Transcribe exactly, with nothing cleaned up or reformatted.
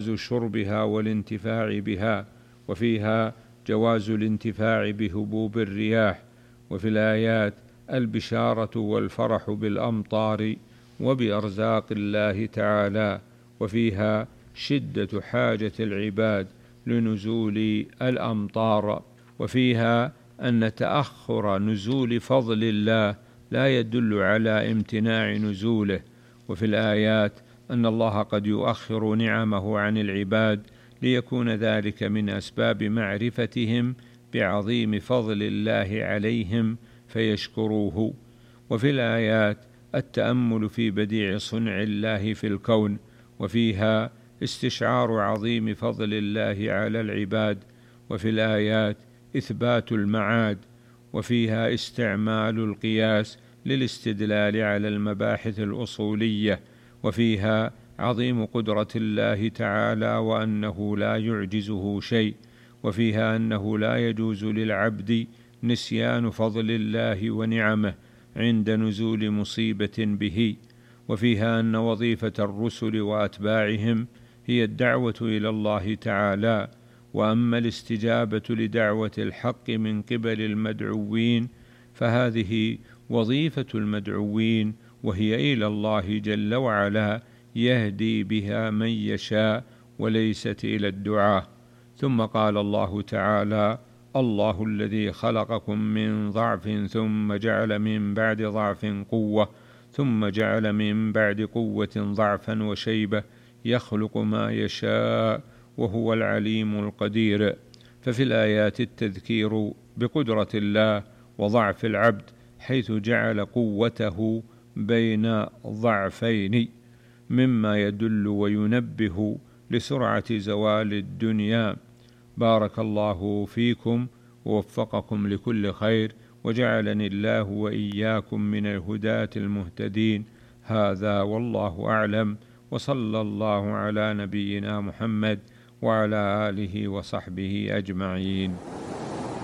شربها والانتفاع بها، وفيها جواز الانتفاع بهبوب الرياح. وفي الآيات البشارة والفرح بالأمطار وبأرزاق الله تعالى، وفيها شدة حاجة العباد لنزول الأمطار، وفيها أن تأخر نزول فضل الله لا يدل على امتناع نزوله. وفي الآيات أن الله قد يؤخر نعمه عن العباد ليكون ذلك من أسباب معرفتهم بعظيم فضل الله عليهم فيشكروه. وفي الآيات التأمل في بديع صنع الله في الكون، وفيها استشعار عظيم فضل الله على العباد. وفي الآيات إثبات المعاد، وفيها استعمال القياس للاستدلال على المباحث الأصولية. وفيها عظيم قدرة الله تعالى وأنه لا يعجزه شيء. وفيها أنه لا يجوز للعبد نسيان فضل الله ونعمه عند نزول مصيبة به. وفيها أن وظيفة الرسل وأتباعهم هي الدعوة إلى الله تعالى، وأما الاستجابة لدعوة الحق من قبل المدعوين فهذه وظيفة المدعوين، وهي إلى الله جل وعلا يهدي بها من يشاء وليست إلى الدعاة. ثم قال الله تعالى: الله الذي خلقكم من ضعف ثم جعل من بعد ضعف قوة ثم جعل من بعد قوة ضعفا وشيبة يخلق ما يشاء وهو العليم القدير. ففي الآيات التذكير بقدرة الله وضعف العبد، حيث جعل قوته بين ضعفين، مما يدل وينبه لسرعة زوال الدنيا. بارك الله فيكم ووفقكم لكل خير، وجعلني الله وإياكم من الهداة المهتدين. هذا والله أعلم، وصلى الله على نبينا محمد وعلى آله وصحبه أجمعين.